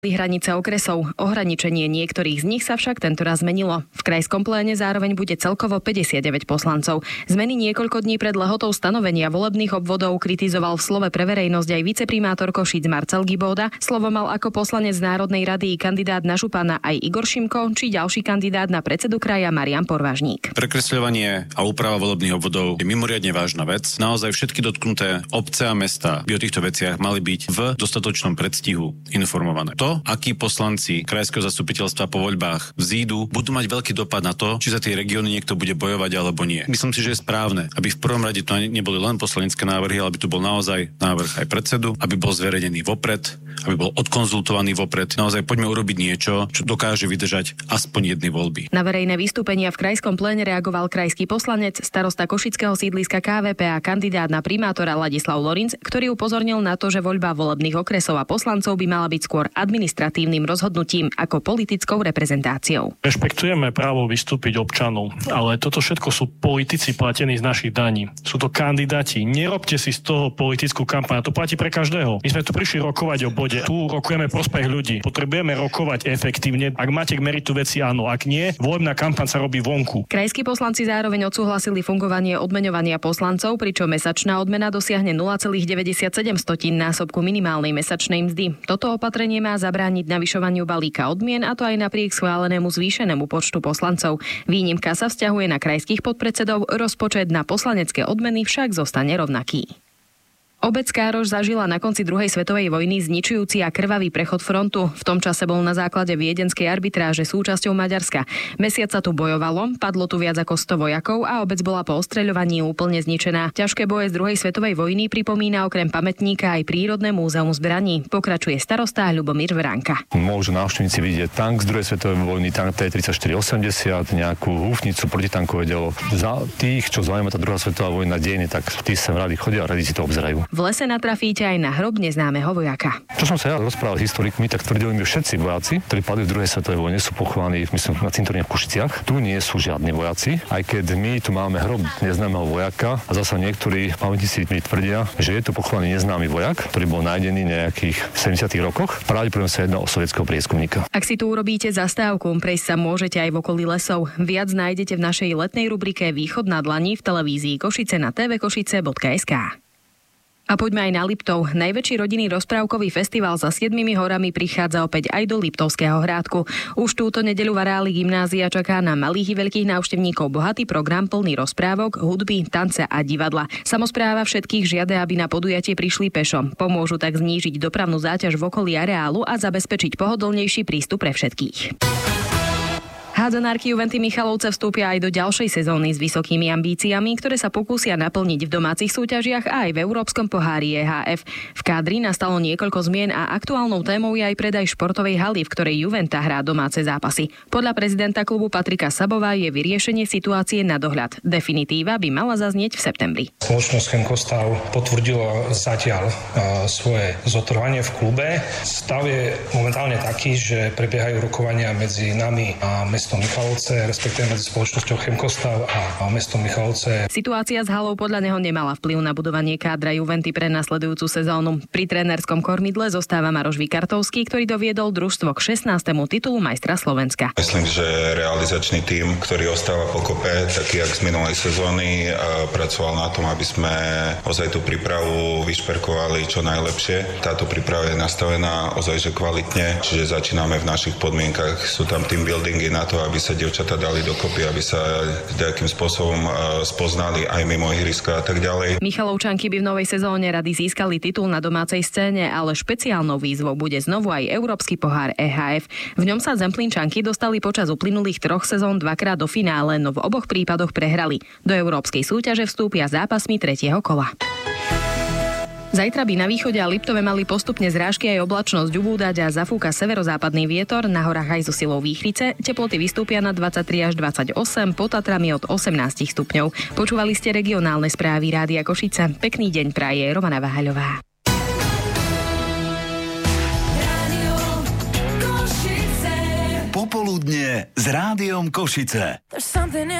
Hranice okresov. Ohraničenie niektorých z nich sa však tentoraz zmenilo. V krajskom pléne zároveň bude celkovo 59 poslancov. Zmeny niekoľko dní pred lehotou stanovenia volebných obvodov kritizoval v Slove pre verejnosť aj viceprimátor Košíc Marcel Gibóda. Slovo mal ako poslanec Národnej rady kandidát na župana aj Igor Šimko, či ďalší kandidát na predsedu kraja Marian Porvažník. Prekresľovanie a úprava volebných obvodov je mimoriadne vážna vec. Naozaj všetky dotknuté obce a mesta by o týchto veciach mali byť v dostatočnom predstihu informované. Akí poslanci krajského zastupiteľstva po voľbách vzídu, budú mať veľký dopad na to, či za tie regióny niekto bude bojovať alebo nie. Myslím si, že je správne, aby v prvom rade to neboli len poslanecké návrhy, ale aby tu bol naozaj návrh aj predsedu, aby bol zverejnený vopred, aby bol odkonzultovaný vopred. Naozaj poďme urobiť niečo, čo dokáže vydržať aspoň jedny voľby. Na verejné vystúpenia v krajskom pléne reagoval krajský poslanec, starosta košického sídliska KVP a kandidát na primátora Ladislav Lorinc, ktorý upozornil na to, že voľba volebných okresov a poslancov by mala byť skôr administratívnym rozhodnutím ako politickou reprezentáciou. Rešpektujeme právo vystúpiť občanov, ale toto všetko sú politici platení z našich daní. Sú to kandidáti. Nerobte si z toho politickú kampaň. To platí pre každého. My sme tu prišli rokovať o bode. Tu rokujeme prospech ľudí. Potrebujeme rokovať efektívne. Ak máte k meritu veci, áno. Ak nie, volebná kampaň sa robí vonku. Krajskí poslanci zároveň odsúhlasili fungovanie odmeňovania poslancov, pričom mesačná odmena dosiahne 0,97 násobku minimálnej mesačnej mzdy. Toto opatrenie má zabrániť navyšovaniu balíka odmien, a to aj napriek schválenému zvýšenému počtu poslancov. Výnimka sa vzťahuje na krajských podpredsedov, rozpočet na poslanecké odmeny však zostane rovnaký. Obec Károš zažila na konci druhej svetovej vojny zničujúci a krvavý prechod frontu. V tom čase bol na základe viedenskej arbitráže súčasťou Maďarska. Mesiac sa tu bojovalo, padlo tu viac ako 100 vojakov a obec bola po ostreľovaní úplne zničená. Ťažké boje z druhej svetovej vojny pripomína okrem pamätníka aj prírodné múzeum zbraní. Pokračuje starosta Ľubomír Vránka. Môžu návštevníci vidieť tank z druhej svetovej vojny, tank T-34-80, nejakú húfnicu, protitankové dielo. Za tých, čo zaujíma tá druhá svetová vojna dejiny, tak tí sem radi chodia a radi si to obzerajú. V lese natrafíte aj na hrob neznámeho vojaka. Čo som sa ja rozprával s historikmi, tak tvrdili mi, všetci vojaci, ktorí padli v druhej svetovej vojne, sú pochovaní, myslím, na cintoríne v Košiciach. Tu nie sú žiadni vojaci, aj keď my tu máme hrob neznámeho vojaka a zasa niektorí pamätníci mi tvrdia, že je tu pochovaný neznámy vojak, ktorý bol nájdený v nejakých 70. rokoch. Pravdepodobne sa jedná o sovietskeho prieskumníka. Ak si tu urobíte zastávku, prejsť sa môžete aj v okolí lesov. Viac nájdete v našej letnej rubrike Východ na dlani v televízii Košice na tvkošice.sk. A poďme aj na Liptov. Najväčší rodinný rozprávkový festival za 7 horami prichádza opäť aj do Liptovského Hrádku. Už túto nedeľu v areáli gymnázia čaká na malých i veľkých návštevníkov bohatý program plný rozprávok, hudby, tance a divadla. Samospráva všetkých žiada, aby na podujatie prišli pešo. Pomôžu tak znížiť dopravnú záťaž v okolí areálu a zabezpečiť pohodlnejší prístup pre všetkých. Hádzanárky Juventy Michalovce vstúpia aj do ďalšej sezóny s vysokými ambíciami, ktoré sa pokúsia naplniť v domácich súťažiach a aj v Európskom pohári EHF. V kádri nastalo niekoľko zmien a aktuálnou témou je aj predaj športovej haly, v ktorej Juventa hrá domáce zápasy. Podľa prezidenta klubu Patrika Sabova je vyriešenie situácie na dohľad. Definitíva by mala zaznieť v septembri. Spoločnosť Chemkostav potvrdila zatiaľ svoje zotrvanie v klube. Stav je momentálne taký, že prebiehajú rokovania medzi nami a mestom Michalovce, respektíve medzi spoločnosťou Chemkostav a mestom Michalovce. Situácia s halou podľa neho nemala vplyv na budovanie kádra Juventy pre nasledujúcu sezónu. Pri trénerskom kormidle zostáva Maroš Vikartovský, ktorý doviedol družstvo k 16. titulu majstra Slovenska. Myslím, že realizačný tím, ktorý ostáva pokope, taký jak z minulej sezóny, pracoval na tom, aby sme ozaj tú prípravu vyšperkovali čo najlepšie. Táto príprava je nastavená ozaj že kvalitne, čiže začíname v našich podmienkach. Sú tam team buildingy na to, aby sa dievčatá dali dokopy, aby sa nejakým spôsobom spoznali aj mimo ihriska a tak ďalej. Michalovčanky by v novej sezóne rady získali titul na domácej scéne, ale špeciálnou výzvou bude znovu aj Európsky pohár EHF. V ňom sa Zemplínčanky dostali počas uplynulých 3 sezón dvakrát do finále, no v oboch prípadoch prehrali. Do európskej súťaže vstúpia zápasmi 3. kola. Zajtra by na východe a Liptove mali postupne zrážky aj oblačnosť ubúdať a zafúka severozápadný vietor, na horách aj so silou výchrice. Teploty vystúpia na 23 až 28, pod Tatrami od 18 stupňov. Počúvali ste regionálne správy Rádia Košice. Pekný deň praje Romana Váhaľová. Popoludne s Rádiom Košice.